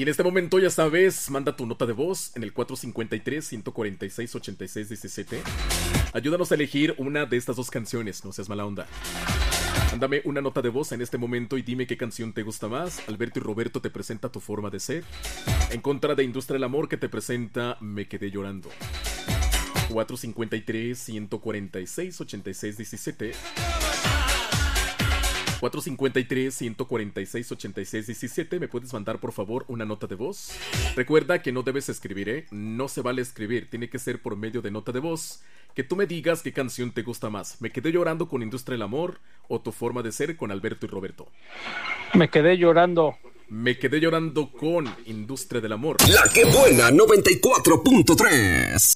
Y en este momento, ya sabes, manda tu nota de voz en el 453-146-8617. Ayúdanos a elegir una de estas dos canciones, no seas mala onda. Mándame una nota de voz en este momento y dime qué canción te gusta más. Alberto y Roberto te presenta Tu Forma de Ser. En contra de Industria del Amor, que te presenta Me Quedé Llorando. 453-146-8617. 453-146-8617. ¿Me puedes mandar por favor una nota de voz? Recuerda que no debes escribir, ¿eh? No se vale escribir, tiene que ser por medio de nota de voz. Que tú me digas qué canción te gusta más. ¿Me quedé llorando con Industria del Amor o Tu Forma de Ser con Alberto y Roberto? Me quedé llorando. Me quedé llorando con Industria del Amor. La que buena 94.3.